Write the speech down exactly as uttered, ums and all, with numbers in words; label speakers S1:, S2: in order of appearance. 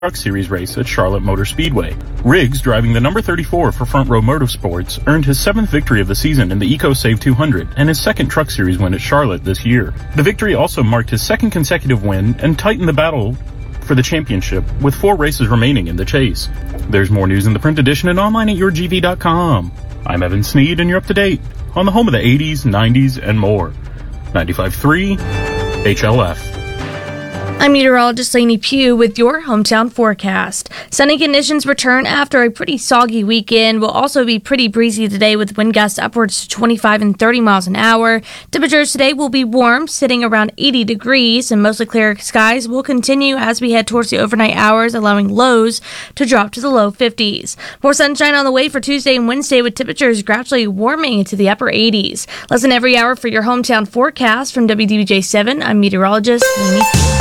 S1: Truck Series race at Charlotte Motor Speedway. Riggs, driving the number thirty-four for Front Row Motorsports, earned his seventh victory of the season in the EcoSave two hundred and his second Truck Series win at Charlotte this year. The victory also marked his second consecutive win and tightened the battle for the championship, with four races remaining in the chase. There's more news in the print edition and online at your G V dot com. I'm Evan Sneed, and you're up to date on the home of the eighties, nineties, and more. ninety-five point three H L F.
S2: I'm meteorologist Lainey Pugh with your hometown forecast. Sunny conditions return after a pretty soggy weekend. Will also be pretty breezy today with wind gusts upwards to twenty-five and thirty miles an hour. Temperatures today will be warm, sitting around eighty degrees, and mostly clear skies will continue as we head towards the overnight hours, allowing lows to drop to the low fifties. More sunshine on the way for Tuesday and Wednesday, with temperatures gradually warming into the upper eighties. Listen every hour for your hometown forecast. From W D B J seven, I'm meteorologist Lainey Pugh.